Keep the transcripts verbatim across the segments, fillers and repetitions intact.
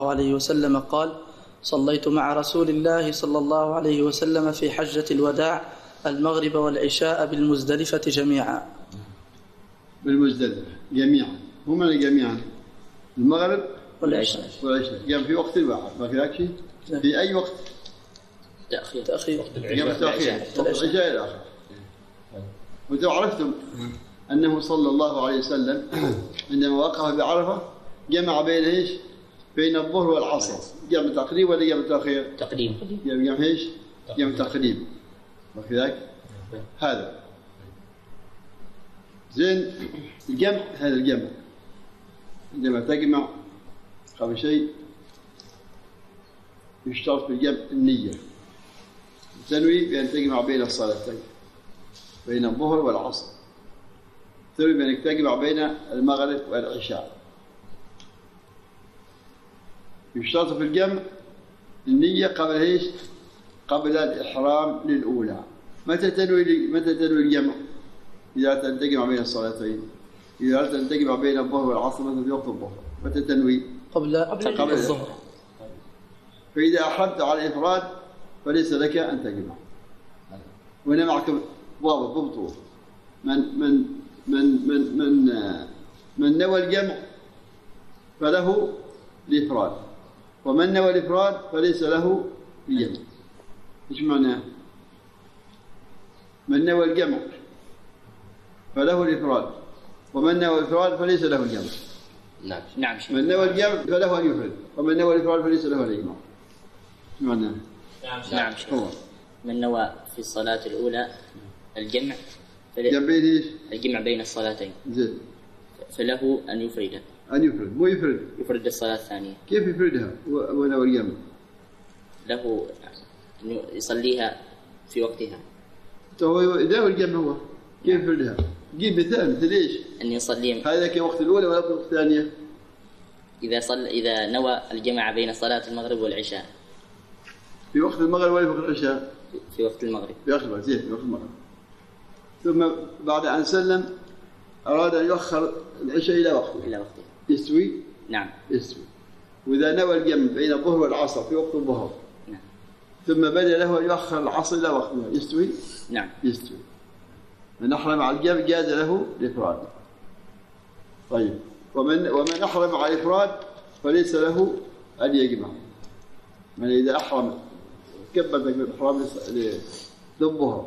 عليه وسلم قال: صليت مع رسول الله صلى الله عليه وسلم في حجة الوداع المغرب والعشاء بالمزدلفة جميعا. بالمزدلفة جميعا، هم جميعا المغرب والعشاء والعشاء جمع في وقت واحد، ما في شيء في أي وقت تأخير تأخير وقت التأخير وقت العشاء الآخر. وإذا عرفتم أنه صلى الله عليه وسلم عندما وقف بعرفة جمع بين إيش؟ بين الظهر والعصر، جمع تقديم ولا جمع تأخير؟ تقديم. جمع إيش؟ جمع تقديم. وكذلك هذا زين. الجمع هذا الجمع عندما تجمع قبل شيء يشترط في الجمع النية، تنوي بأن تجمع بين الصلاتين، بين الظهر والعصر، تنوي بأنك تجمع بين المغرب والعشاء. يشترط في الجمع النية قبل ايش؟ قبل الإحرام للأولى. متى تنوي متى تنوي الجمع؟ إذا تجمع بين الصلاتين، إذا تجمع بين الظهر والعصر مثلا في وقت الظهر، متى تنوي؟ قبل قبل الظهر. فإذا أحرمت على الإفراد فليس لك أن تجمع. وهنا معك ضابط ضبطه: من من من من من من نوى الجمع فله الإفراد، ومن نوى الإفراد فليس له الجمع. إيش معناه؟ من نوى الجمع فله الإفراد، ومن نوى الإفراد فليس له الجمع. نعم نعم. من نوى الجمع فله أن يفرد، ومن نوى الإفراد فليس له الإجماع. إيش معناه؟ نعم نعم. هو من نوى في الصلاة الأولى الجمع فل... الجمع بين الصلاتين زين، فله أن يفرد. أن يفرد مو يفرد يفرد الصلاة الثانية. كيف يفردها ونوى الجمع؟ له أن يصليها في وقتها. هو إذا الجمع هو كيف يفردها؟ جيب مثال. مثل إيش؟ أن يصلي هذا كوقت الأولى ولا في الوقت الثانية؟ إذا صلى إذا نوى الجمع بين صلاة المغرب والعشاء. في وقت المغرب ولا في وقت العشاء؟ في وقت المغرب. في وقت المغرب. زين، في وقت المغرب. ثم بعد أن سلم أراد أن يؤخر العشاء إلى وقته. إلى وقته. يستوي؟ نعم. يستوي. وإذا نوى الجمع بين الظهر والعصر في وقت الظهر. نعم. ثم بدا له أن يؤخر العصر إلى وقتها، يستوي؟ نعم. يستوي. من أحرم على الجمع جاز له الإفراد. طيب، ومن ومن أحرم على الإفراد فليس له أن يجمع. من إذا أحرم كبر الإحرام للظهر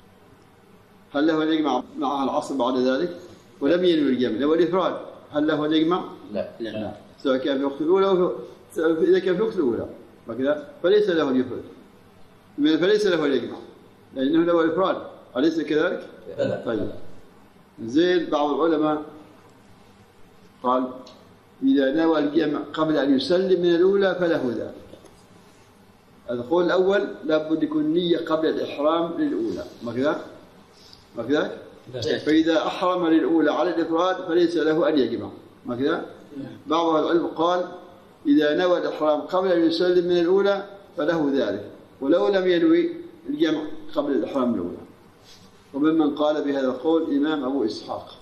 هل له أن يجمع معها العصر بعد ذلك؟ ولم ينوي الجمع، لو الإفراد هل له أن يجمع؟ لا لا, لا. سواء كان في وقت الأولى أو إذا كان في وقت الأولى وكذا فليس له أن يفرد، فليس له أن يجمع لأنه له الإفراد، أليس كذلك؟ لا. طيب زين. بعض العلماء قال إذا نوى الجمع قبل أن يسلم من الأولى فله ذلك. القول الأول لابد يكون نية قبل الإحرام للأولى، ما كذا؟ ما كذا؟ فإذا أحرم للأولى على الإفراد فليس له أن يجمع، ما كذا؟ بعض العلم قال إذا نوى الإحرام قبل أن يسلم من الأولى فله ذلك، ولو لم ينوي الجمع قبل الإحرام الأولى. وممن قال بهذا القول إمام أبو إسحاق،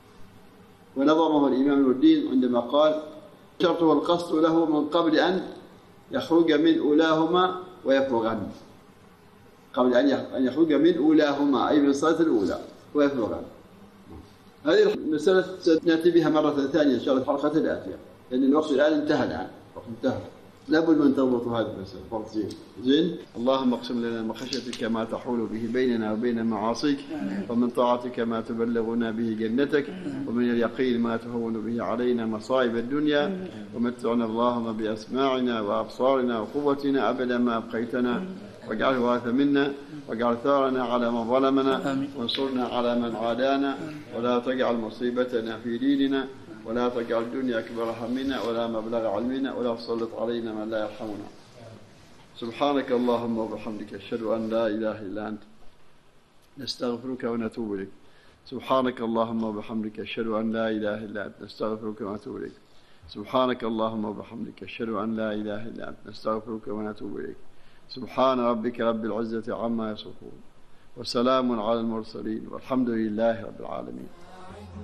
ونظمه الإمام ابن الدين عندما قال شرطه القصد له من قبل أن يخرج من أولاهما ويفرغن، قبل أن يخرج من أولاهما أي من الصلاة الأولى ويفرغن. هذه المسألة سنأتي بها مرة ثانية إن شاء الله الحلقة الآتية، لأن الوقت الآن انتهى الآن، الوقت انتهى. لابد من تضبط هذه المسألة فرق زين. زين. اللهم اقسم لنا من خشيتك ما تحول به بيننا وبين معاصيك، ومن طاعتك ما تبلغنا به جنتك، ومن اليقين ما تهون به علينا مصائب الدنيا، ومتعنا اللهم بأسماعنا وأبصارنا وقوتنا أبدا ما أبقيتنا، واجعله وارثا منا، واجعل ثارنا على من ظلمنا، وانصرنا على من عادانا، ولا تجعل مصيبتنا في ديننا، ولا تجعل الدنيا أكبر همنا ولا مبلغ علمنا، ولا تسلط علينا من لا يرحمنا. سبحانك اللهم وبحمدك أشهد أن لا إله إلا أنت نستغفرك ونتوب إليك. سبحانك اللهم وبحمدك أشهد أن لا إله إلا أنت نستغفرك ونتوب إليك. سبحانك اللهم وبحمدك أشهد أن لا إله إلا أنت نستغفرك ونتوب إليك. سبحان ربك رب العزة عما يصفون، وسلام على المرسلين، والحمد لله رب العالمين.